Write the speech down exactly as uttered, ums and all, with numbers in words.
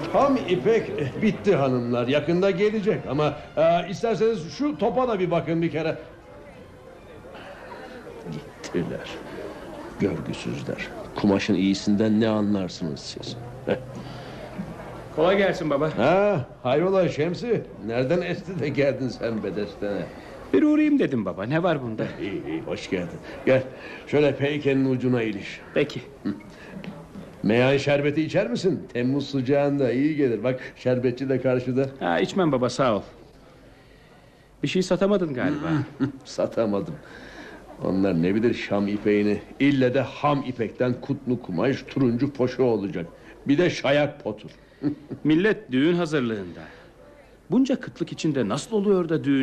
Ham ipek eh, bitti hanımlar. Yakında gelecek ama e, isterseniz şu topa da bir bakın bir kere. Gittiler. Görgüsüzler. Kumaşın iyisinden ne anlarsınız siz? Kolay gelsin baba. Ha, hayrola Şemsi? Nereden esti de geldin sen bedestene? Bir uğrayayım dedim baba. Ne var bunda? İyi iyi, hoş geldin. Gel şöyle peykenin ucuna iliş. Peki. Meyhan şerbeti içer misin? Temmuz sıcağında iyi gelir. Bak şerbetçi de karşıda. Ha, içmem baba, sağ ol. Bir şey satamadın galiba. Satamadım. Onlar ne bilir Şam ipeğini. İlle de ham ipekten kutlu kumaş, turuncu poşu olacak. Bir de şayak potur. Millet düğün hazırlığında. Bunca kıtlık içinde nasıl oluyor da düğün